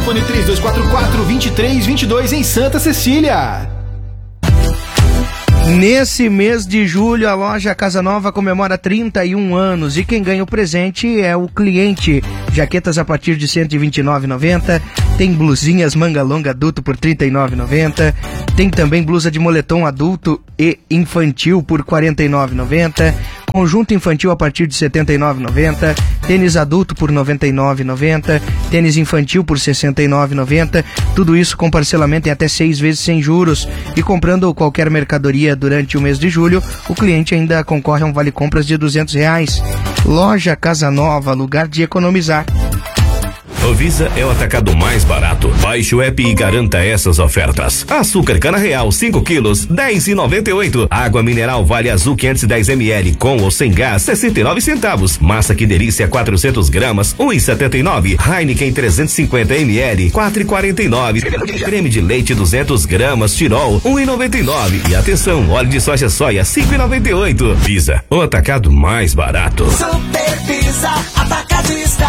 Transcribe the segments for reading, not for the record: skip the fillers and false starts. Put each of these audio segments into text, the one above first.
Telefone 3244-2322 em Santa Cecília. Nesse mês de julho, a loja Casa Nova comemora 31 anos e quem ganha o presente é o cliente. Jaquetas a partir de R$ 129,90, tem blusinhas manga longa adulto por R$ 39,90, tem também blusa de moletom adulto e infantil por R$ 49,90, conjunto infantil a partir de R$ 79,90, tênis adulto por R$ 99,90, tênis infantil por R$ 69,90, tudo isso com parcelamento em até 6 vezes sem juros. E comprando qualquer mercadoria durante o mês de julho, o cliente ainda concorre a um vale-compras de R$ 200. Loja Casa Nova, lugar de economizar. O Visa é o atacado mais barato. Baixe o app e garanta essas ofertas. Açúcar cana real 5 quilos, R$10,98. Água mineral Vale Azul 510 ml com ou sem gás, 69 centavos. Massa que delícia 400 gramas, 1,79. Heineken 350 ml, 4,49. Creme de leite 200 gramas, Tirol, 1,99. E atenção, óleo de soja 5,98. Visa, o atacado mais barato. Super Visa Atacadista.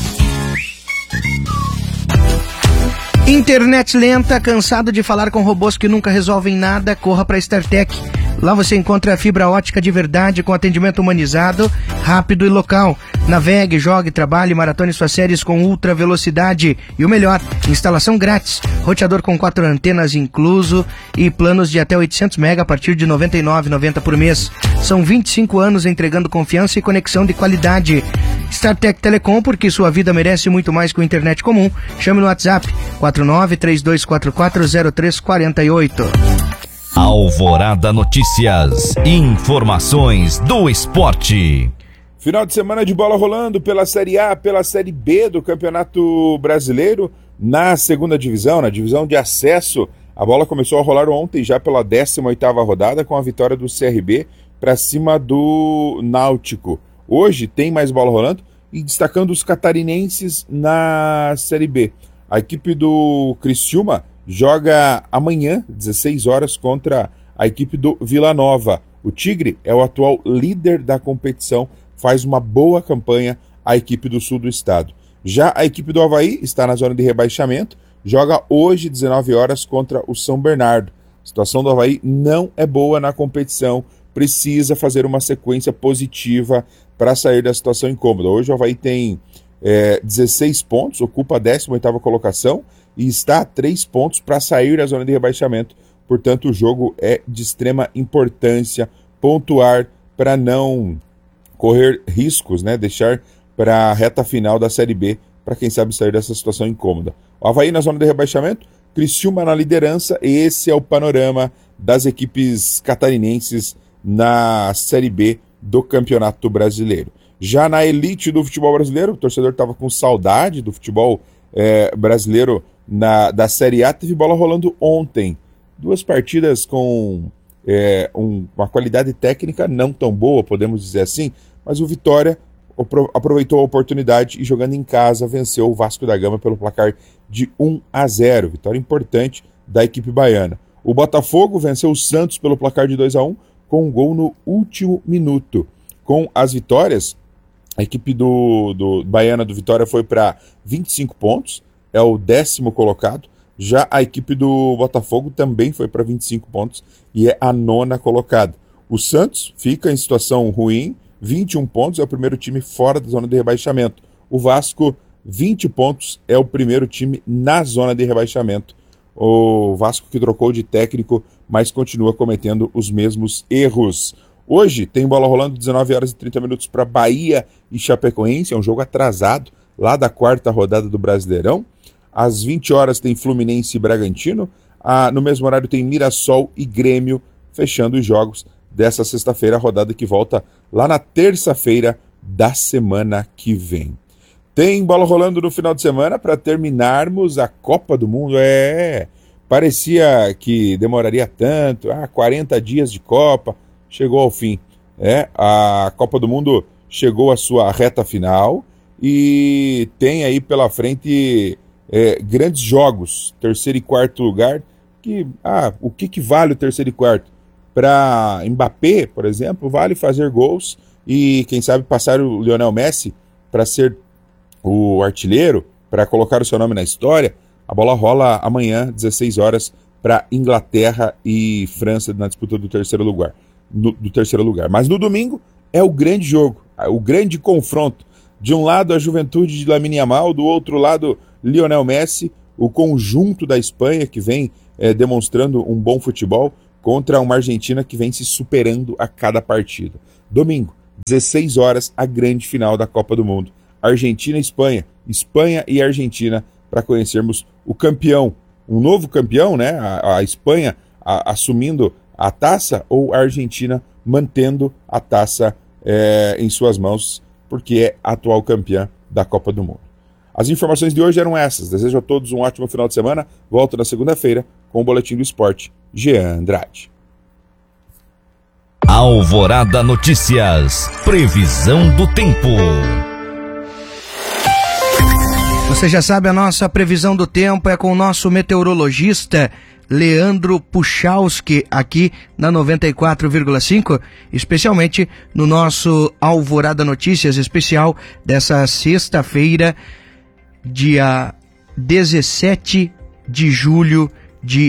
Internet lenta, cansado de falar com robôs que nunca resolvem nada? Corra para StarTech. Lá você encontra a fibra ótica de verdade com atendimento humanizado, rápido e local. Navegue, jogue, trabalhe, maratone suas séries com ultra velocidade. E o melhor, instalação grátis, roteador com 4 antenas incluso e planos de até 800 MB a partir de R$ 99,90 por mês. São 25 anos entregando confiança e conexão de qualidade. StarTech Telecom, porque sua vida merece muito mais que o internet comum. Chame no WhatsApp 4932440348. Alvorada Notícias, informações do esporte. Final de semana de bola rolando pela Série A, pela Série B do Campeonato Brasileiro, na segunda divisão, na divisão de acesso. A bola começou a rolar ontem já pela 18ª rodada com a vitória do CRB para cima do Náutico. Hoje tem mais bola rolando e destacando os catarinenses na Série B. A equipe do Criciúma joga amanhã, 16 horas, contra a equipe do Vila Nova. O Tigre é o atual líder da competição, faz uma boa campanha a equipe do sul do estado. Já a equipe do Avaí está na zona de rebaixamento, joga hoje, 19 horas, contra o São Bernardo. A situação do Avaí não é boa na competição, precisa fazer uma sequência positiva para sair da situação incômoda. Hoje o Avaí tem 16 pontos, ocupa a 18ª colocação e está a 3 pontos para sair da zona de rebaixamento. Portanto, o jogo é de extrema importância, pontuar para não correr riscos, né? Deixar para a reta final da Série B, para quem sabe sair dessa situação incômoda. O Avaí na zona de rebaixamento, Criciúma na liderança, e esse é o panorama das equipes catarinenses na Série B do Campeonato Brasileiro. Já na elite do futebol brasileiro, o torcedor estava com saudade do futebol brasileiro da Série A, teve bola rolando ontem. 2 partidas com uma qualidade técnica não tão boa, podemos dizer assim, mas o Vitória aproveitou a oportunidade e jogando em casa venceu o Vasco da Gama pelo placar de 1-0. Vitória importante da equipe baiana. O Botafogo venceu o Santos pelo placar de 2-1 com um gol no último minuto. Com as vitórias, a equipe do baiana do Vitória foi para 25 pontos, é o 10º colocado. Já a equipe do Botafogo também foi para 25 pontos e é a 9ª colocada. O Santos fica em situação ruim, 21 pontos, é o primeiro time fora da zona de rebaixamento. O Vasco, 20 pontos, é o primeiro time na zona de rebaixamento. O Vasco que trocou de técnico, mas continua cometendo os mesmos erros. Hoje tem bola rolando 19 horas e 30 minutos para Bahia e Chapecoense, é um jogo atrasado, lá da 4ª rodada do Brasileirão. Às 20 horas tem Fluminense e Bragantino. No mesmo horário tem Mirassol e Grêmio, fechando os jogos dessa sexta-feira, a rodada que volta lá na terça-feira da semana que vem. Tem bola rolando no final de semana para terminarmos a Copa do Mundo. Parecia que demoraria tanto, 40 dias de Copa, chegou ao fim. A Copa do Mundo chegou à sua reta final e tem aí pela frente grandes jogos, 3º e 4º lugar. O que vale o 3º e 4º? Para Mbappé, por exemplo, vale fazer gols e quem sabe passar o Lionel Messi para ser o artilheiro, para colocar o seu nome na história. A bola rola amanhã, 16 horas, para Inglaterra e França na disputa do terceiro lugar. Mas no domingo é o grande jogo, o grande confronto. De um lado a juventude de Lamine Yamal, do outro lado Lionel Messi, o conjunto da Espanha que vem demonstrando um bom futebol contra uma Argentina que vem se superando a cada partida. Domingo, 16 horas, a grande final da Copa do Mundo. Argentina e Espanha, Espanha e Argentina, para conhecermos o campeão, um novo campeão, né? A Espanha assumindo a taça ou a Argentina mantendo a taça em suas mãos, porque é a atual campeã da Copa do Mundo. As informações de hoje eram essas. Desejo a todos um ótimo final de semana. Volto na segunda-feira com o Boletim do Esporte. Jean Andrade. Alvorada Notícias. Previsão do tempo. Você já sabe, a nossa previsão do tempo é com o nosso meteorologista Leandro Puchalski, aqui na 94,5, especialmente no nosso Alvorada Notícias especial dessa sexta-feira, dia 17 de julho de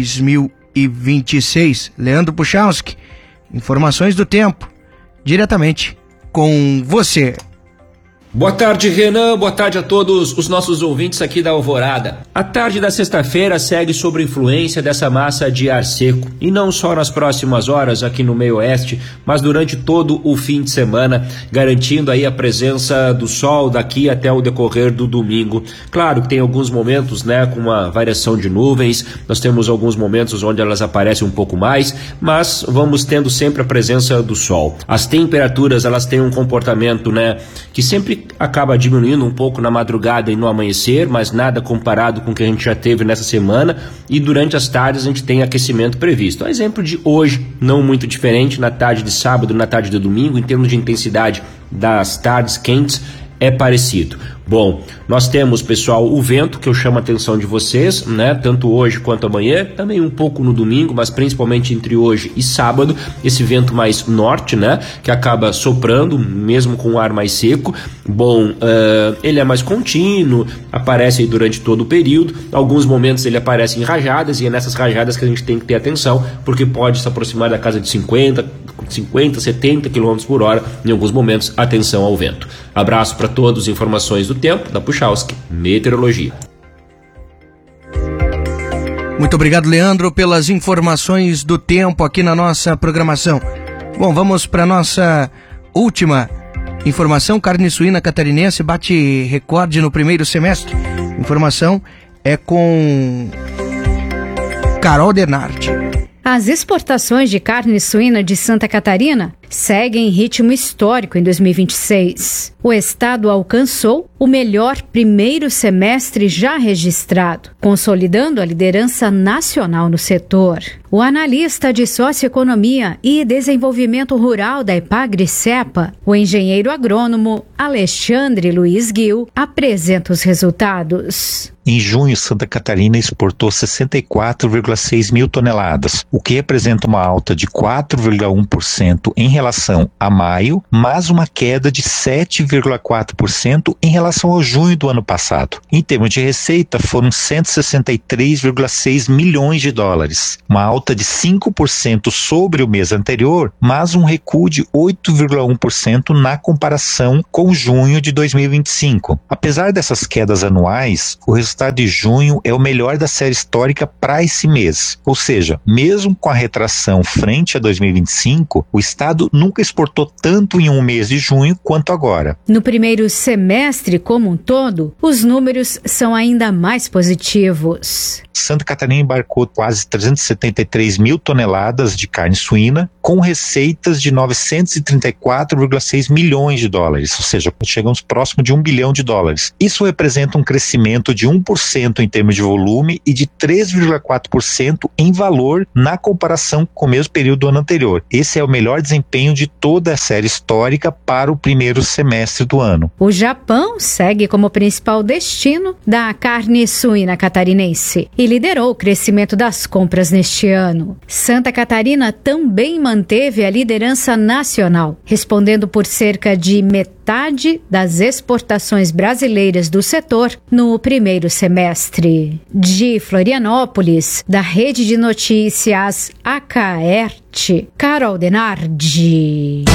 2026. Leandro Puchalski, informações do tempo, diretamente com você. Boa tarde, Renan. Boa tarde a todos os nossos ouvintes aqui da Alvorada. A tarde da sexta-feira segue sob influência dessa massa de ar seco. E não só nas próximas horas aqui no meio oeste, mas durante todo o fim de semana, garantindo aí a presença do sol daqui até o decorrer do domingo. Claro que tem alguns momentos, né, com uma variação de nuvens. Nós temos alguns momentos onde elas aparecem um pouco mais, mas vamos tendo sempre a presença do sol. As temperaturas, elas têm um comportamento, né, que sempre acaba diminuindo um pouco na madrugada e no amanhecer, mas nada comparado com o que a gente já teve nessa semana, e durante as tardes a gente tem aquecimento previsto. O exemplo de hoje, não muito diferente, na tarde de sábado, na tarde de domingo, em termos de intensidade das tardes quentes, é parecido. Bom, nós temos, pessoal, o vento, que eu chamo a atenção de vocês, né? Tanto hoje quanto amanhã, também um pouco no domingo, mas principalmente entre hoje e sábado, esse vento mais norte, né? Que acaba soprando, mesmo com o ar mais seco. Bom, ele é mais contínuo, aparece aí durante todo o período. Alguns momentos ele aparece em rajadas, e é nessas rajadas que a gente tem que ter atenção, porque pode se aproximar da casa de 50, 70 km por hora, em alguns momentos, atenção ao vento. Abraço para todos, informações do tempo, da Puchalski, Meteorologia. Muito obrigado, Leandro, pelas informações do tempo aqui na nossa programação. Bom, vamos para nossa última informação. Carne suína catarinense bate recorde no primeiro semestre. Informação é com Carol Denardi. As exportações de carne suína de Santa Catarina seguem em ritmo histórico em 2026. O estado alcançou o melhor primeiro semestre já registrado, consolidando a liderança nacional no setor. O analista de Socioeconomia e Desenvolvimento Rural da Epagri-Cepa, o engenheiro agrônomo Alexandre Luiz Gil, apresenta os resultados. Em junho, Santa Catarina exportou 64,6 mil toneladas, o que representa uma alta de 4,1% em relação a maio, mas uma queda de 7,4% em relação ao junho do ano passado. Em termos de receita, foram 163,6 milhões de dólares, uma alta de 5% sobre o mês anterior, mas um recuo de 8,1% na comparação com junho de 2025. Apesar dessas quedas anuais, o resultado de junho é o melhor da série histórica para esse mês. Ou seja, mesmo com a retração frente a 2025, o estado nunca exportou tanto em um mês de junho quanto agora. No primeiro semestre como um todo, os números são ainda mais positivos. Santa Catarina embarcou quase 373 mil toneladas de carne suína, com receitas de 934,6 milhões de dólares, ou seja, chegamos próximo de $1 bilhão. Isso representa um crescimento de 1% em termos de volume e de 3,4% em valor na comparação com o mesmo período do ano anterior. Esse é o melhor desempenho de toda a série histórica para o primeiro semestre do ano. O Japão segue como principal destino da carne suína catarinense e liderou o crescimento das compras neste ano. Santa Catarina também manteve a liderança nacional, respondendo por cerca de metade metade das exportações brasileiras do setor no primeiro semestre. De Florianópolis, da Rede de Notícias Acaerte, Carol Denardi.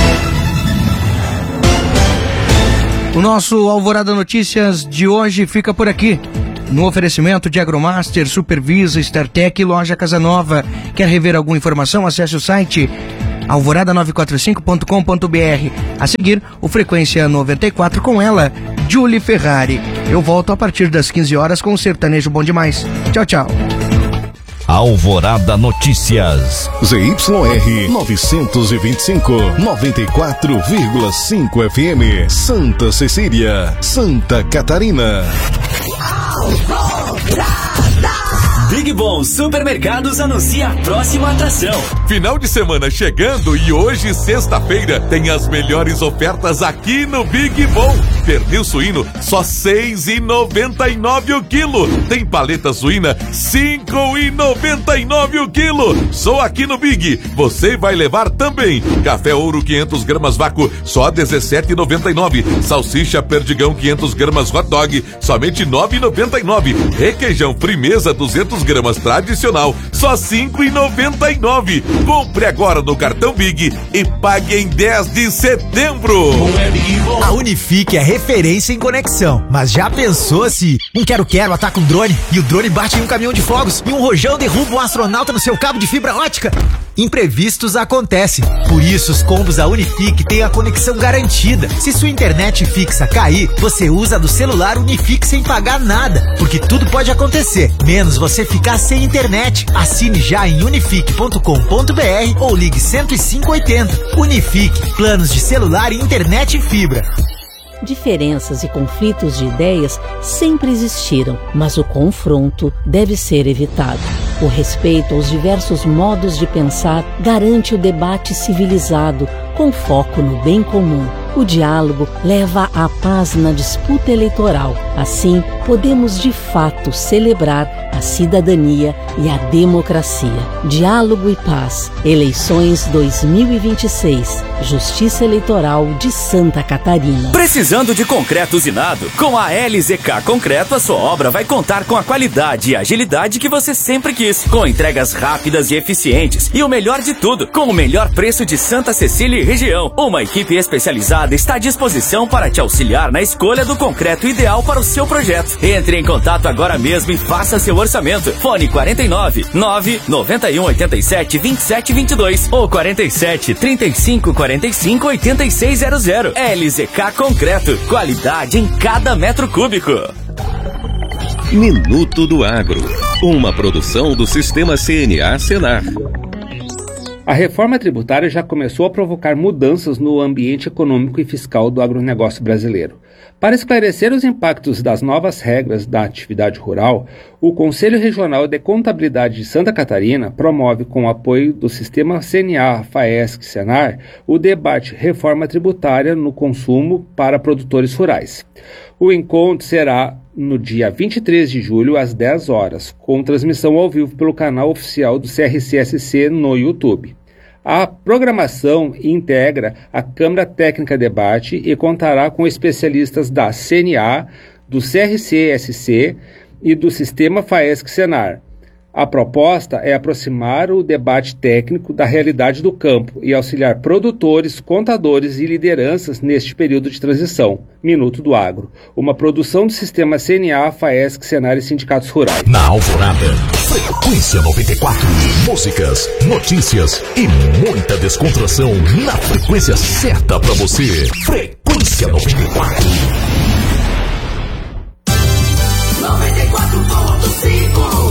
O nosso Alvorada Notícias de hoje fica por aqui. No oferecimento de Agromaster, Supervisa, Startec e Loja Casa Nova. Quer rever alguma informação? Acesse o site alvorada945.com.br. A seguir, o Frequência 94 com ela, Julie Ferrari. Eu volto a partir das 15 horas com o Sertanejo Bom Demais. Tchau, tchau. Alvorada Notícias. ZYR 925, 94,5 FM. Santa Cecília, Santa Catarina. Big Bom Supermercados anuncia a próxima atração. Final de semana chegando e hoje, sexta-feira, tem as melhores ofertas aqui no Big Bom. Pernil suíno, só R$ 6,99 o quilo. Tem paleta suína, R$ 5,99 o quilo. Só aqui no Big. Você vai levar também. Café Ouro 500 gramas vácuo, só R$ 17,99. Salsicha Perdigão 500 gramas hot dog, somente R$ 9,99. Requeijão Primeza 200 gramas tradicional, só R$ 5,99. Compre agora no cartão Big e pague em 10 de setembro. A Unifique é referência em conexão, mas já pensou se um quero-quero ataca um drone e o drone bate em um caminhão de fogos e um rojão derruba um astronauta no seu cabo de fibra ótica? Imprevistos acontecem, por isso os combos da Unifique têm a conexão garantida. Se sua internet fixa cair, você usa do celular Unifique sem pagar nada, porque tudo pode acontecer, menos você ficar sem internet. Assine já em unifique.com.br ou ligue 10580. Unifique, planos de celular e internet e fibra. Diferenças e conflitos de ideias sempre existiram, mas o confronto deve ser evitado. O respeito aos diversos modos de pensar garante o debate civilizado, com foco no bem comum. O diálogo leva à paz na disputa eleitoral. Assim, podemos de fato celebrar a cidadania e a democracia. Diálogo e paz. Eleições 2026. Justiça Eleitoral de Santa Catarina. Precisando de concreto usinado? Com a LZK Concreto, a sua obra vai contar com a qualidade e agilidade que você sempre quis. Com entregas rápidas e eficientes. E o melhor de tudo, com o melhor preço de Santa Cecília e região. Uma equipe especializada está à disposição para te auxiliar na escolha do concreto ideal para o seu projeto. Entre em contato agora mesmo e faça seu orçamento. Fone 49 991 87 27 22 ou 47 35 45 8600. LZK Concreto. Qualidade em cada metro cúbico. Minuto do Agro. Uma produção do Sistema CNA Senar. A reforma tributária já começou a provocar mudanças no ambiente econômico e fiscal do agronegócio brasileiro. Para esclarecer os impactos das novas regras da atividade rural, o Conselho Regional de Contabilidade de Santa Catarina promove, com o apoio do Sistema CNA, FAESC e Senar, o debate Reforma Tributária no Consumo para Produtores Rurais. O encontro será no dia 23 de julho, às 10 horas, com transmissão ao vivo pelo canal oficial do CRCSC no YouTube. A programação integra a Câmara Técnica Debate e contará com especialistas da CNA, do CRCSC e do Sistema FAESC-Senar. A proposta é aproximar o debate técnico da realidade do campo e auxiliar produtores, contadores e lideranças neste período de transição. Minuto do Agro, uma produção do Sistema CNA, FAESC, Senar e Sindicatos Rurais. Na Alvorada, Frequência 94, músicas, notícias e muita descontração na frequência certa pra você. Frequência 94. 94.5.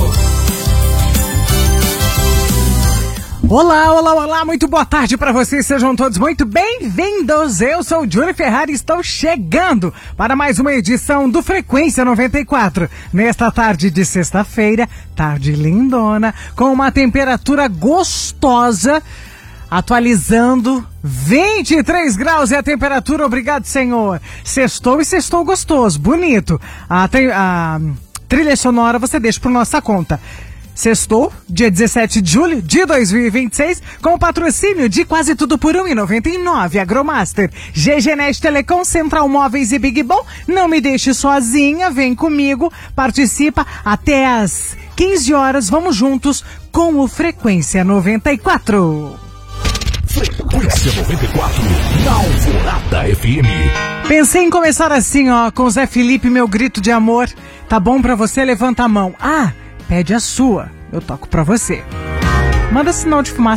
Olá, olá, olá, muito boa tarde para vocês, sejam todos muito bem-vindos. Eu sou o Julie Ferrari e estou chegando para mais uma edição do Frequência 94. Nesta tarde de sexta-feira, tarde lindona, com uma temperatura gostosa, atualizando 23 graus é a temperatura, obrigado Senhor. Sextou e sextou gostoso, bonito. A trilha sonora você deixa por nossa conta. Sextou, dia 17 de julho de 2026, com o patrocínio de Quase Tudo por R$1,99, Agromaster, GGNet Telecom, Central Móveis e Big Bom. Não me deixe sozinha, vem comigo, participa até às 15 horas, vamos juntos com o Frequência 94. Frequência 94, na Alvorada FM. Pensei em começar assim, ó, com o Zé Felipe, meu grito de amor. Tá bom pra você? Levanta a mão. Ah, pede a sua, eu toco pra você. Manda sinal de fumaça.